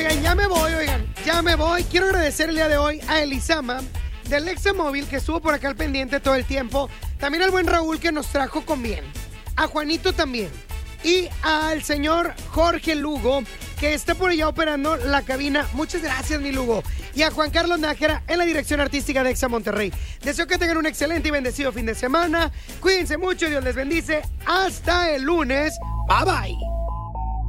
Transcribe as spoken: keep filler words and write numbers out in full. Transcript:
Oigan, ya me voy, oigan, ya me voy. Quiero agradecer el día de hoy a Elisama del Examóvil, que estuvo por acá al pendiente todo el tiempo. También al buen Raúl, que nos trajo con bien. A Juanito también. Y al señor Jorge Lugo, que está por allá operando la cabina. Muchas gracias, mi Lugo. Y a Juan Carlos Nájera en la dirección artística de Exa Monterrey. Deseo que tengan un excelente y bendecido fin de semana. Cuídense mucho, Dios les bendice. Hasta el lunes. Bye, bye.